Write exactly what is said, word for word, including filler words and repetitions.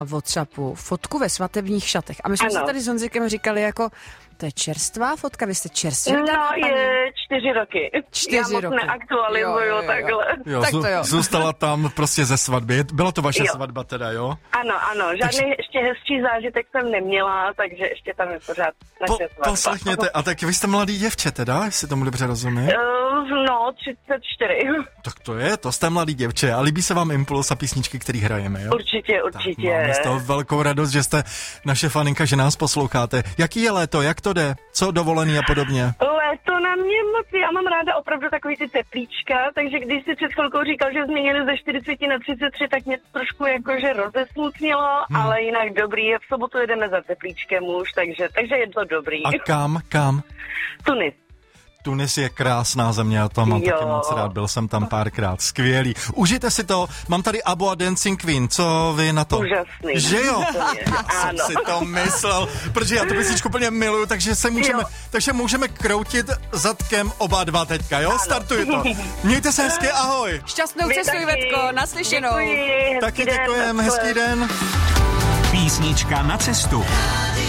WhatsAppu fotku ve svatebních šatech. A my jsme Ano. si tady s Honzikem říkali jako, to je čerstvá fotka, vy jste čerstvá. No, je čtyři roky. Čtyři Já moc roky. neaktualizuju Jo, jo, jo. takhle. Jo, Tak to jo. Zůstala tam prostě ze svatby. Byla to vaše Jo. svatba teda, jo? Ano, ano, žádný Takže- ještě hezčí zážitek jsem neměla, takže ještě tam je pořád Po, naše svatba. poslechněte, a tak vy jste mladý děvče teda, jestli tomu dobře rozumím? Uh, no, třicet čtyři. Tak to je, to jste mladý děvče. A líbí se vám Impuls a písničky, který hrajeme, jo? Určitě, určitě. Tak máme z toho velkou radost, že jste naše faninka, že nás posloucháte. Jaký je léto, jak to jde? Co dovolený a podobně? Léto na mě moc, já mám ráda opravdu takový ty teplíčka, takže když si před chvilkou říkal, že změnili ze čtyřicet na třicet tři, tak mě to trošku jakože rozesmutnilo, hmm. ale jinak dobrý. V sobotu jedeme za teplíčkem už, takže, takže je to dobrý. A kam, kam? Tunis. Tunis je krásná země, já to mám Jo. taky moc rád, byl jsem tam párkrát, skvělý. Užijte si to, mám tady Abo a Dancing Queen, co vy na to? Úžasný. Že jo? Já Jsem ano. si to myslel, protože já tu písničku úplně miluju, takže se můžeme, Jo. takže můžeme kroutit zadkem oba dva teďka, jo? Startuji to. Mějte se hezky, ahoj. Šťastnou Vy cestu, taky. Ivetko, naslyšenou. Děkuji, hezký Taky den, děkujem, naschle. hezký den. Písnička na cestu.